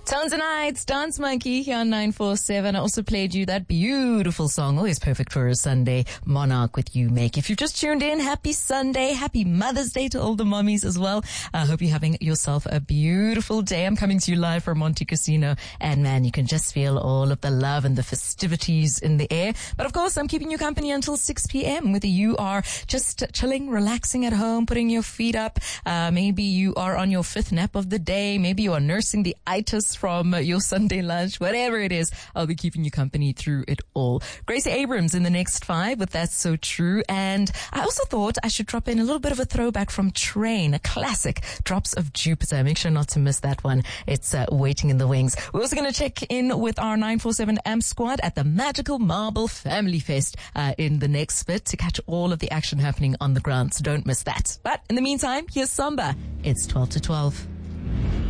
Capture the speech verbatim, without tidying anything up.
Tones and Nights, Dance Monkey here on nine four seven. I also played you that beautiful song, always perfect for a Sunday, Monarch with You Make. If you've just tuned in, happy Sunday, happy Mother's Day to all the mommies as well. I hope you're having yourself a beautiful day. I'm coming to you live from Monte Casino, and man, you can just feel all of the love and the festivities in the air. But of course, I'm keeping you company until six p.m. whether you are just chilling, relaxing at home, putting your feet up. Uh, maybe you are on your fifth nap of the day. Maybe you are nursing the itis from your Sunday lunch, whatever it is. I'll be keeping you company through it all. Gracie Abrams in the next five with That's So True. And I also thought I should drop in a little bit of a throwback from Train, a classic, Drops of Jupiter. Make sure not to miss that one. It's uh, waiting in the wings. We're also going to check in with our nine four seven A M P squad at the Magical Marble Family Fest uh, in the next bit to catch all of the action happening on the ground. So don't miss that. But in the meantime, here's Samba. It's twelve to twelve.